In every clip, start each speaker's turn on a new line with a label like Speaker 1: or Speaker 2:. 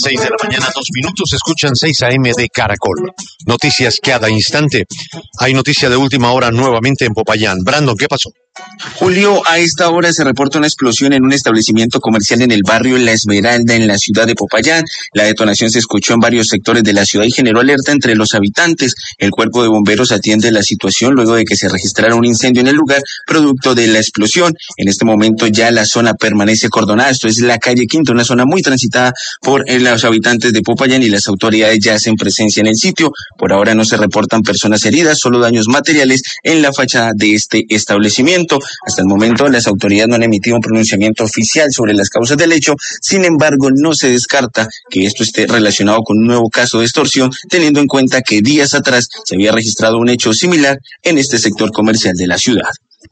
Speaker 1: 6 de la mañana, 2 minutos, escuchan 6 AM de Caracol. Noticias cada instante. Hay noticia de última hora nuevamente en Popayán. Brandon, ¿qué pasó?
Speaker 2: Julio, a esta hora se reporta una explosión en un establecimiento comercial en el barrio La Esmeralda, en la ciudad de Popayán. La detonación se escuchó en varios sectores de la ciudad y generó alerta entre los habitantes. El cuerpo de bomberos atiende la situación luego de que se registrara un incendio en el lugar producto de la explosión. En este momento ya la zona permanece cordonada. Esto es la calle Quinta, una zona muy transitada por los habitantes de Popayán, y las autoridades ya hacen presencia en el sitio. Por ahora no se reportan personas heridas, solo daños materiales en la fachada de este establecimiento. Hasta el momento las autoridades no han emitido un pronunciamiento oficial sobre las causas del hecho. Sin embargo, no se descarta que esto esté relacionado con un nuevo caso de extorsión, teniendo en cuenta que días atrás se había registrado un hecho similar en este sector comercial de la ciudad.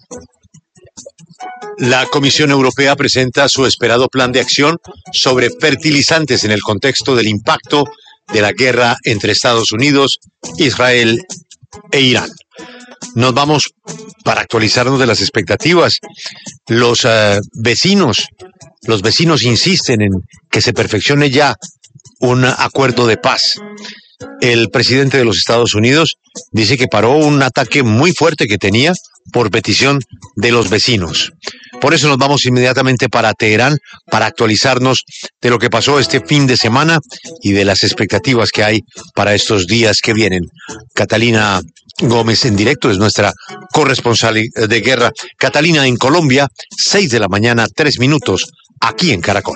Speaker 1: La Comisión Europea presenta su esperado plan de acción sobre fertilizantes en el contexto del impacto de la guerra entre Estados Unidos, Israel e Irán. Nos vamos para actualizarnos de las expectativas. Los vecinos insisten en que se perfeccione ya un acuerdo de paz. El presidente de los Estados Unidos dice que paró un ataque muy fuerte que tenía por petición de los vecinos. Por eso nos vamos inmediatamente para Teherán para actualizarnos de lo que pasó este fin de semana y de las expectativas que hay para estos días que vienen. Catalina Gómez en directo es nuestra corresponsal de guerra. Catalina, en Colombia, 6 de la mañana, 3 minutos, aquí en Caracol.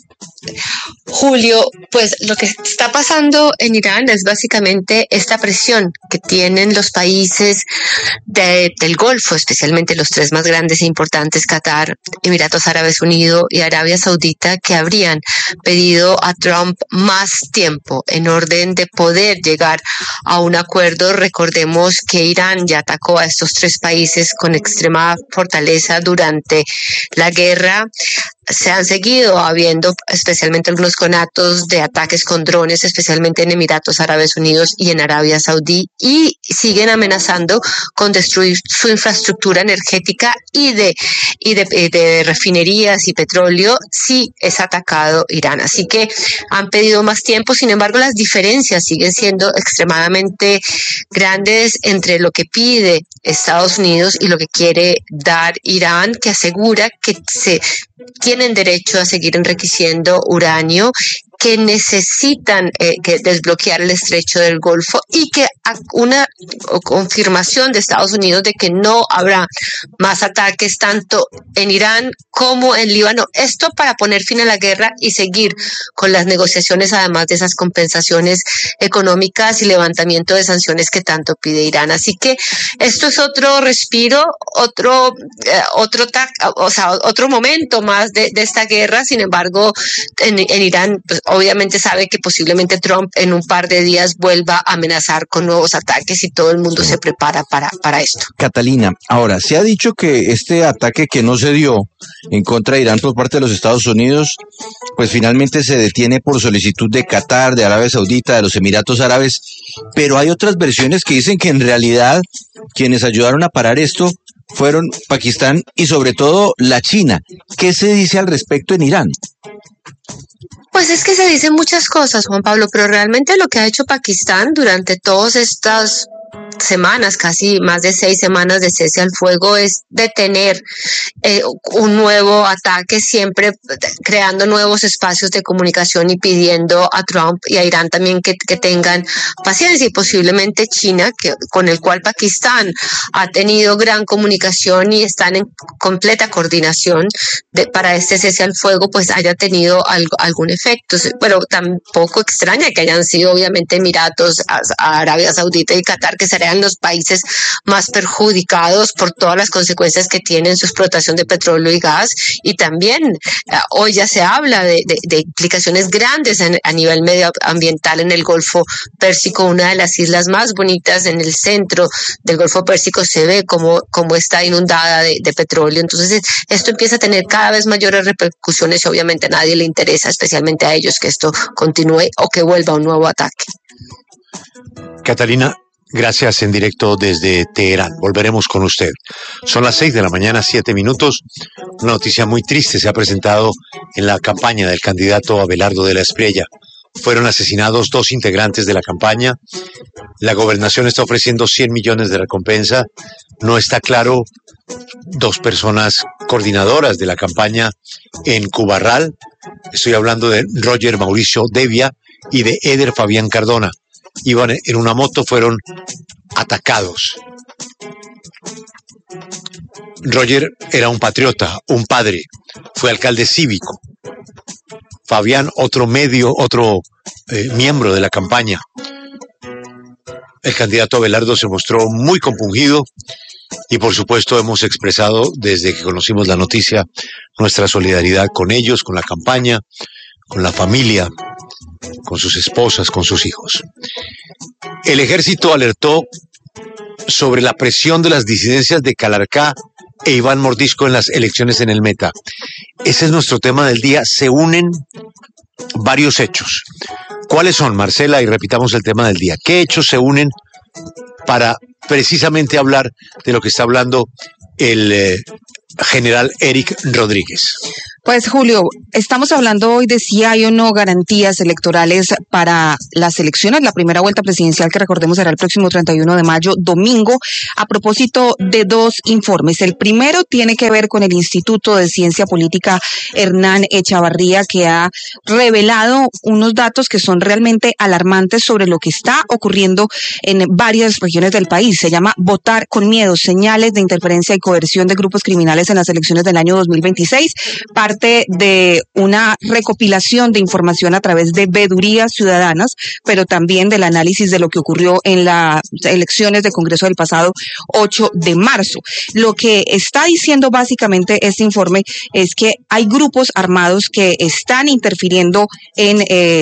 Speaker 3: Julio, pues lo que está pasando en Irán es básicamente esta presión que tienen los países del Golfo, especialmente los tres más grandes e importantes, Qatar, Emiratos Árabes Unidos y Arabia Saudita, que habrían pedido a Trump más tiempo en orden de poder llegar a un acuerdo. Recordemos que Irán ya atacó a estos tres países con extrema fortaleza durante la guerra. Se han seguido habiendo, especialmente algunos conatos de ataques con drones, especialmente en Emiratos Árabes Unidos y en Arabia Saudí, y siguen amenazando con destruir su infraestructura energética y de refinerías y petróleo si es atacado Irán. Así que han pedido más tiempo. Sin embargo, las diferencias siguen siendo extremadamente grandes entre lo que pide Estados Unidos y lo que quiere dar Irán, que asegura que se tienen derecho a seguir enriqueciendo uranio, que necesitan que desbloquear el estrecho del Golfo, y que una confirmación de Estados Unidos de que no habrá más ataques tanto en Irán como en Líbano. Esto para poner fin a la guerra y seguir con las negociaciones, además de esas compensaciones económicas y levantamiento de sanciones que tanto pide Irán. Así que esto es otro respiro, otro momento más de esta guerra. Sin embargo, en Irán, pues, obviamente sabe que posiblemente Trump en un par de días vuelva a amenazar con nuevos ataques, y todo el mundo se prepara para esto.
Speaker 4: Catalina, ahora, se ha dicho que este ataque que no se dio en contra de Irán por parte de los Estados Unidos, pues finalmente se detiene por solicitud de Qatar, de Arabia Saudita, de los Emiratos Árabes, pero hay otras versiones que dicen que en realidad quienes ayudaron a parar esto fueron Pakistán y sobre todo la China. ¿Qué se dice al respecto en Irán?
Speaker 3: Pues es que se dicen muchas cosas, Juan Pablo, pero realmente lo que ha hecho Pakistán durante todas estas semanas, casi más de 6 semanas de cese al fuego, es detener un nuevo ataque, siempre creando nuevos espacios de comunicación y pidiendo a Trump y a Irán también que tengan paciencia, y posiblemente China, con el cual Pakistán ha tenido gran comunicación y están en completa coordinación para este cese al fuego, pues haya tenido algún efecto. Pero tampoco extraña que hayan sido obviamente Emiratos, Arabia Saudita y Qatar, que serían los países más perjudicados por todas las consecuencias que tienen su explotación de petróleo y gas. Y también hoy ya se habla de implicaciones grandes a nivel medioambiental en el Golfo Pérsico, una de las islas más bonitas en el centro del Golfo Pérsico se ve como está inundada de petróleo. Entonces esto empieza a tener cada vez mayores repercusiones, y obviamente a nadie le interesa, especialmente a ellos, que esto continúe o que vuelva un nuevo ataque.
Speaker 1: Catalina, gracias, en directo desde Teherán. Volveremos con usted. Son las 6 de la mañana, 7 minutos. Una noticia muy triste se ha presentado en la campaña del candidato Abelardo de la Espriella. fueron asesinados 2 integrantes de la campaña. La gobernación está ofreciendo 100 millones de recompensa. No está claro 2 personas coordinadoras de la campaña en Cubarral. Estoy hablando de Roger Mauricio Devia y de Eder Fabián Cardona. Iban en una moto, fueron atacados. Roger era un patriota, un padre, fue alcalde cívico. Fabián, otro miembro de la campaña. El candidato Abelardo se mostró muy compungido y por supuesto hemos expresado desde que conocimos la noticia nuestra solidaridad con ellos, con la campaña, con la familia, con sus esposas, con sus hijos. El ejército alertó sobre la presión de las disidencias de Calarcá e Iván Mordisco en las elecciones en el Meta. Ese es nuestro tema del día. Se unen varios hechos. ¿Cuáles son, Marcela? Y repitamos el tema del día. ¿Qué hechos se unen para precisamente hablar de lo que está hablando el general Eric Rodríguez?
Speaker 5: Pues Julio, estamos hablando hoy de si hay o no garantías electorales para las elecciones, la primera vuelta presidencial que recordemos será el próximo 31 de mayo, domingo, a propósito de 2 informes. El primero tiene que ver con el Instituto de Ciencia Política Hernán Echavarría, que ha revelado unos datos que son realmente alarmantes sobre lo que está ocurriendo en varias regiones del país. Se llama Votar con Miedo, señales de interferencia y coerción de grupos criminales en las elecciones del año 2026, parte de una recopilación de información a través de veedurías ciudadanas, pero también del análisis de lo que ocurrió en las elecciones de Congreso del pasado 8 de marzo. Lo que está diciendo básicamente este informe es que hay grupos armados que están interfiriendo en